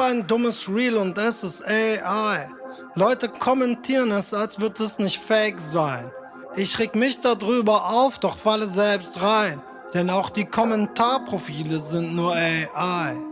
ein dummes Reel und es ist AI. Leute kommentieren es, als wird es nicht fake sein. Ich reg mich darüber auf, doch falle selbst rein. Denn auch die Kommentarprofile sind nur AI.